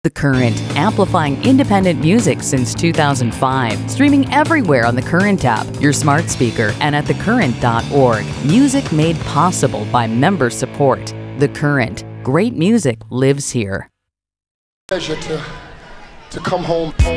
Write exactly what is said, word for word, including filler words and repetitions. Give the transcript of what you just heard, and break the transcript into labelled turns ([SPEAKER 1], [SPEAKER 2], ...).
[SPEAKER 1] The Current, amplifying independent music since two thousand five. Streaming everywhere on The Current app, your smart speaker, and at the current dot org. Music made possible by member support. The Current. Great music lives here.
[SPEAKER 2] Pleasure to, to come home.